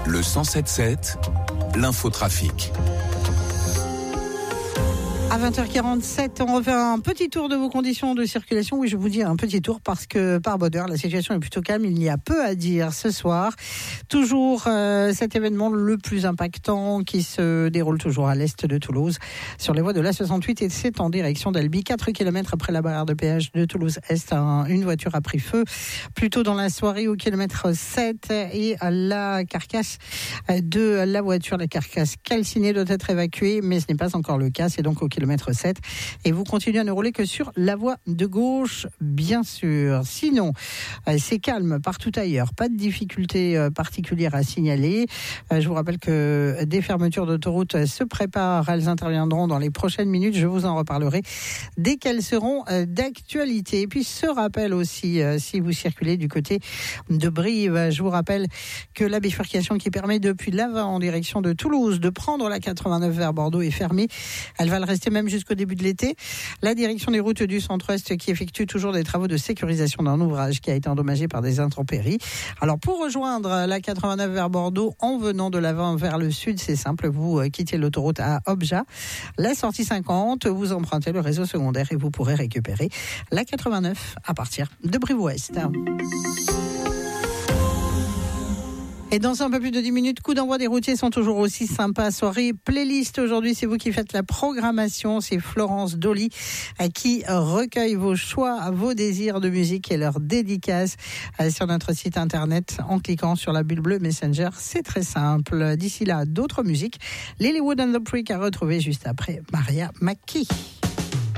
Le 107.7, l'infotrafic. À 20h47, on refait un petit tour de vos conditions de circulation. Oui, je vous dis un petit tour parce que par bonheur, la situation est plutôt calme. Il y a peu à dire ce soir. Toujours cet événement le plus impactant qui se déroule toujours à l'est de Toulouse sur les voies de l'A68 et c'est en direction d'Albi. 4 km après la barrière de péage de Toulouse-Est, une voiture a pris feu plus tôt dans la soirée au kilomètre 7 et la carcasse de la voiture, la carcasse calcinée doit être évacuée, mais ce n'est pas encore le cas. C'est donc au kilomètre 7 et vous continuez à ne rouler que sur la voie de gauche, bien sûr. Sinon, c'est calme partout ailleurs, pas de difficultés particulières à signaler. Je vous rappelle que des fermetures d'autoroutes se préparent, elles interviendront dans les prochaines minutes, je vous en reparlerai dès qu'elles seront d'actualité. Et puis ce rappel aussi, si vous circulez du côté de Brive, je vous rappelle que la bifurcation qui permet depuis Lavin en direction de Toulouse de prendre la 89 vers Bordeaux est fermée. Elle va le rester même jusqu'au début de l'été. La direction des routes du centre-ouest qui effectue toujours des travaux de sécurisation d'un ouvrage qui a été endommagé par des intempéries. Alors pour rejoindre la 89 vers Bordeaux en venant de Lavin vers le sud, c'est simple, vous quittez l'autoroute à Objat, la sortie 50, vous empruntez le réseau secondaire et vous pourrez récupérer la 89 à partir de Brive-Ouest. Et dans un peu plus de 10 minutes, coup d'envoi des routiers sont toujours aussi sympas. Soirée playlist aujourd'hui, c'est vous qui faites la programmation. C'est Florence Dolly qui recueille vos choix, vos désirs de musique et leurs dédicaces sur notre site internet en cliquant sur la bulle bleue Messenger. C'est très simple. D'ici là, d'autres musiques. Lilywood and the Prick à retrouver juste après Maria McKee.